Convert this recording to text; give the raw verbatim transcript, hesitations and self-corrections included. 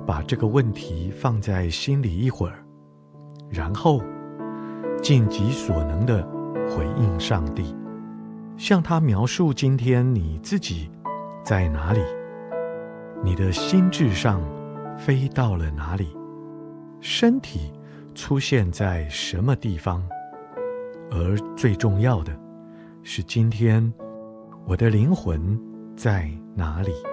把这个问题放在心里一会儿，然后尽己所能地回应上帝，向他描述今天你自己在哪里，你的心智上飞到了哪里，身体出现在什么地方，而最重要的是今天我的灵魂在哪里。